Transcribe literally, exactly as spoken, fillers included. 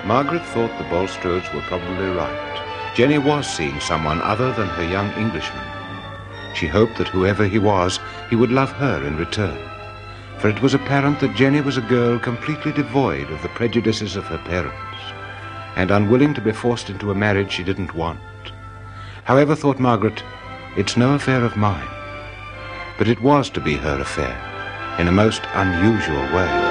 Margaret thought the Bulstrodes were probably right. Jenny was seeing someone other than her young Englishman. She hoped that whoever he was, he would love her in return. For it was apparent that Jenny was a girl completely devoid of the prejudices of her parents, and unwilling to be forced into a marriage she didn't want. However, thought Margaret, it's no affair of mine. But it was to be her affair, in a most unusual way.